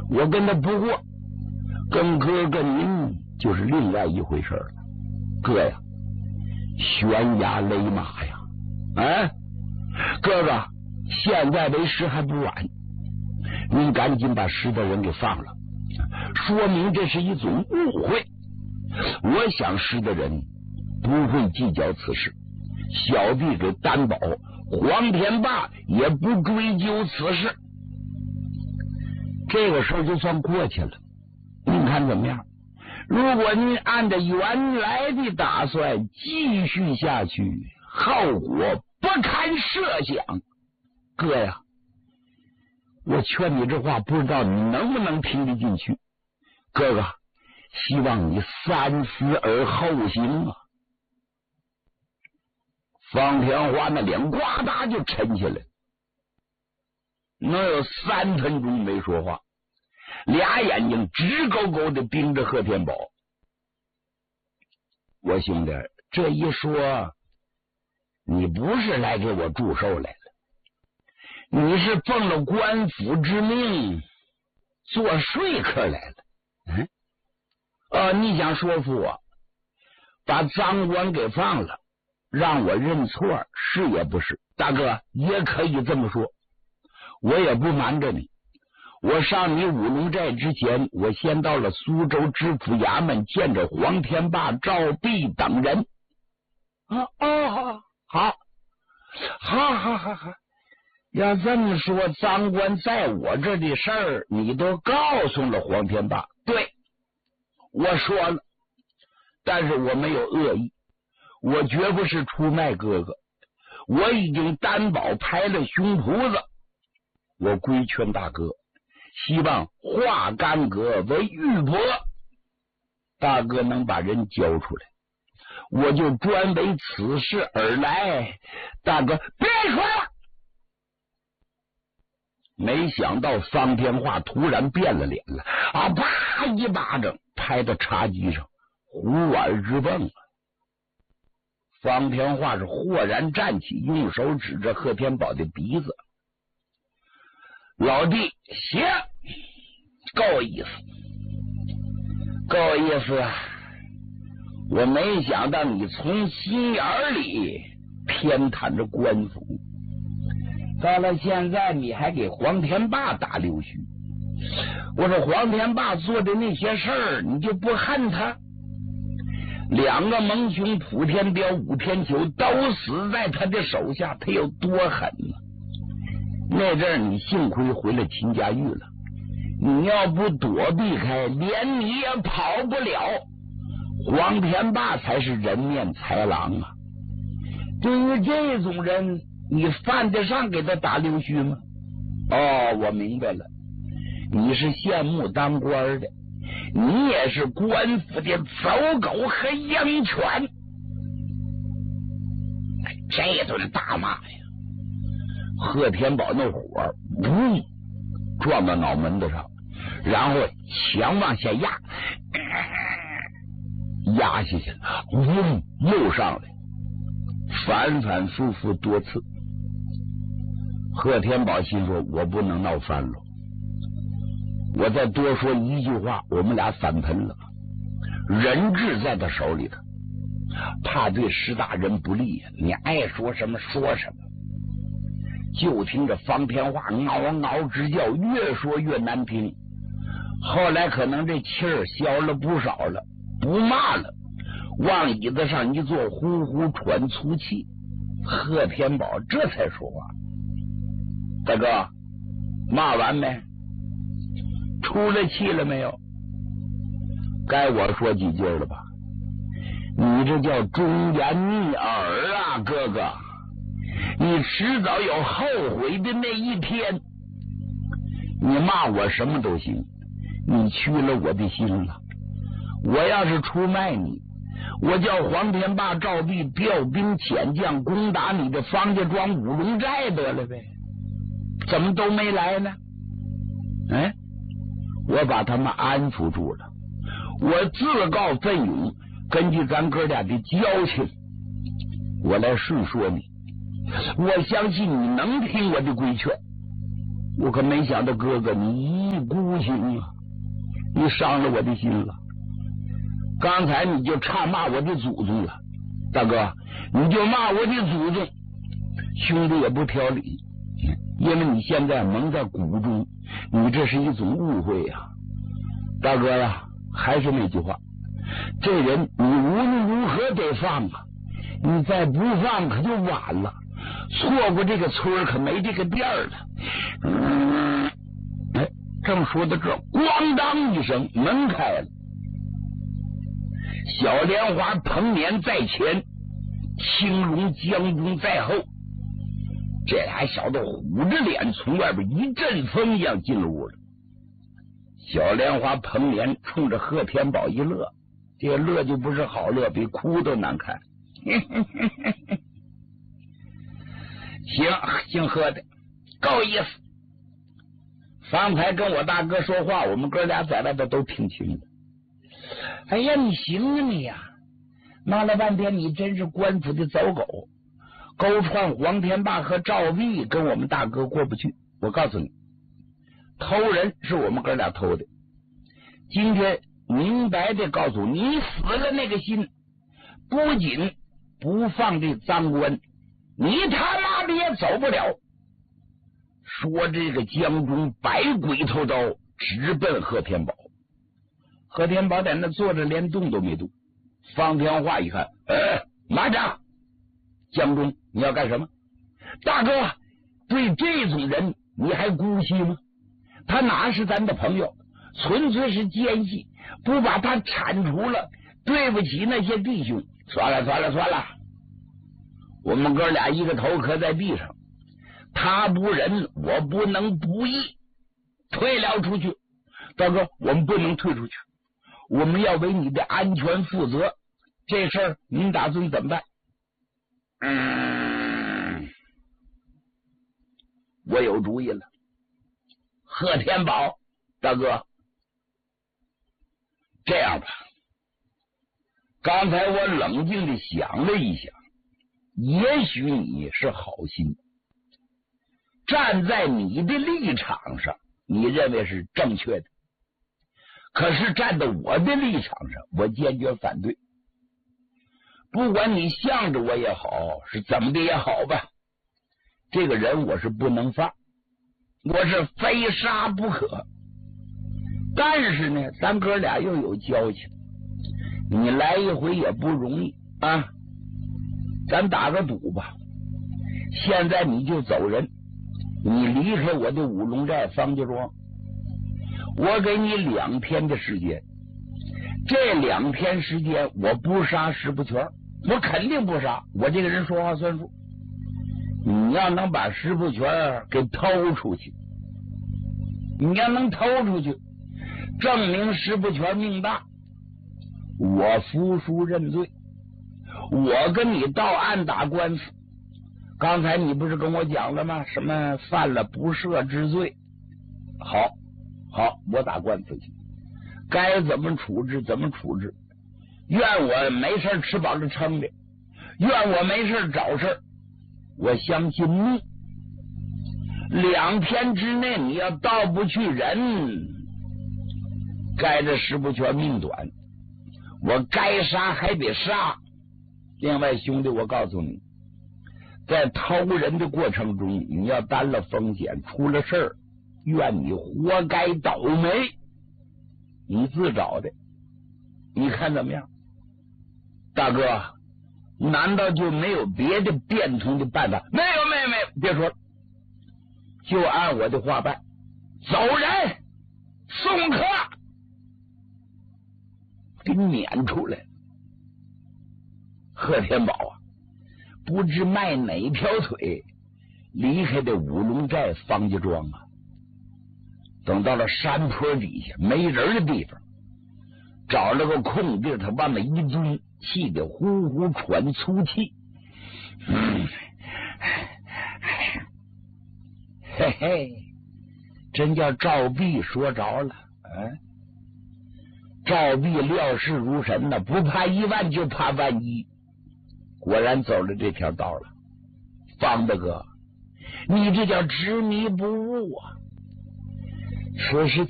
我跟他不过，跟哥跟您就是另外一回事了。哥呀，悬崖勒马呀！哎，哥哥，现在为时还不晚，您赶紧把石头人给放了，说明这是一种误会。我想石头人不会计较此事，小弟给担保，黄天霸也不追究此事。这个事儿就算过去了，您看怎么样？如果您按照原来的打算继续下去，后果不堪设想。哥呀，我劝你这话，不知道你能不能听得进去。哥哥，希望你三思而后行啊！方天华那脸呱嗒就沉下来，能有3分钟没说话，俩眼睛直勾勾的盯着贺天宝。我兄弟，这一说，你不是来给我祝寿来了，你是奉了官府之命做说客来了。你想说服我把赃官给放了，让我认错，是也不是？大哥也可以这么说，我也不瞒着你，我上你五龙寨之前，我先到了苏州知府衙门见着黄天霸、赵弼等人。好，要这么说，赃官在我这的事儿你都告诉了黄天霸。对，我说了，但是我没有恶意，我绝不是出卖哥哥，我已经担保拍了胸脯子。我规劝大哥，希望化干戈为玉帛，大哥能把人交出来，我就专为此事而来。大哥别说了。没想到方天化突然变了脸了，啪一巴掌拍到茶几上，胡碗直蹦。方天化是豁然站起，用手指着贺天宝的鼻子，老弟，行，够意思，够意思啊！我没想到你从心眼里偏袒着官府，到了现在你还给黄天霸打溜须。我说黄天霸做的那些事儿，你就不恨他？2个蒙兄普天彪、武天球都死在他的手下，他有多狠呢？那阵儿你幸亏回了秦家峪了，你要不躲避开，连你也跑不了。黄天霸才是人面豺狼啊！对于这种人，你犯得上给他打溜须吗？我明白了，你是羡慕当官的，你也是官府的走狗和鹰犬。这顿大骂呀，贺天宝那火撞到脑门子上，然后强往下压下去了，又上来，反反复复多次。贺天宝心说，我不能闹翻了，我再多说一句话，我们俩反喷了。人质在他手里头，怕对石大人不利，你爱说什么说什么。就听着方天化嗷嗷直叫，越说越难听。后来可能这气儿消了不少了，不骂了，往椅子上一坐，呼呼喘粗气。贺天宝这才说话：大哥，骂完没？出了气了没有？该我说几句了吧？你这叫忠言逆耳啊，哥哥，你迟早有后悔的那一天。你骂我什么都行，你屈了我的心了。我要是出卖你，我叫黄天霸、赵弼调兵遣将攻打你的方家庄五龙寨得了呗，怎么都没来呢？我把他们安抚住了，我自告奋勇，根据咱哥俩的交情，我来顺说你。我相信你能听我的规劝。 我可没想到哥哥你一孤行啊，你伤了我的心了。刚才你就差骂我的祖宗了，大哥，你就骂我的祖宗，兄弟也不挑理，因为你现在蒙在鼓中，你这是一种误会呀。大哥呀，还是那句话，这人你无论如何得放啊，你再不放可就晚了，错过这个村可没这个店了。正说到这，咣当一声，门开了，小莲花彭年在前，青龙将军在后，这俩小子虎着脸从外边一阵风一样进了屋了。小莲花彭年冲着贺天宝一乐，这个乐就不是好乐，比哭都难看。行，姓贺的够意思，方才跟我大哥说话，我们哥俩在外边都听清了。哎呀，你行啊你呀！闹了半天，你真是官府的走狗，勾串黄天霸和赵壁，跟我们大哥过不去。我告诉你，偷人是我们哥俩偷的。今天明白的告诉你，死了那个心，不仅不放这赃官，你他妈的也走不了。说这个江中摆鬼头刀，直奔贺天宝。贺天宝在那坐着，连动都没动。方天化一看，马长，江中你要干什么？大哥，对这种人你还姑息吗？他哪是咱的朋友，纯粹是奸细，不把他铲除了，对不起那些弟兄。算了，我们哥俩一个头磕在地上，他不仁，我不能不义，退了出去。大哥，我们不能退出去，我们要为你的安全负责，这事儿您打算怎么办？我有主意了。贺天宝大哥，这样吧，刚才我冷静的想了一想，也许你是好心，站在你的立场上你认为是正确的，可是站在我的立场上我坚决反对。不管你向着我也好，是怎么的也好吧，这个人我是不能放，我是非杀不可。但是呢，咱哥俩又有交情，你来一回也不容易啊。咱打个赌吧，现在你就走人，你离开我的五龙寨方家庄，我给你2天的时间。这2天时间我不杀石不全，我肯定不杀，我这个人说话算数。你要能把石不全给偷出去，你要能偷出去，证明石不全命大，我服输认罪，我跟你到案打官司。刚才你不是跟我讲了吗？什么犯了不赦之罪？好，我打官司去，该怎么处置怎么处置。愿我没事吃饱了撑的，愿我没事找事。我相信你，2天之内你要到不去人，该这石不全命短，我该杀还得杀。另外兄弟，我告诉你，在偷人的过程中，你要担了风险，出了事儿，愿你活该倒霉，你自找的，你看怎么样？大哥，难道就没有别的变通的办法？没有，别说了，就按我的话办，走人，送客，给撵出来。贺天宝啊，不知迈哪条腿离开的五龙寨方家庄啊，等到了山坡底下没人的地方，找了个空地，他往那一蹲，气得呼呼喘粗气。嘿嘿，真叫赵壁说着了。赵壁料事如神呢，不怕1万就怕万一，果然走了这条道了。方大哥，你这叫执迷不悟啊！ 此时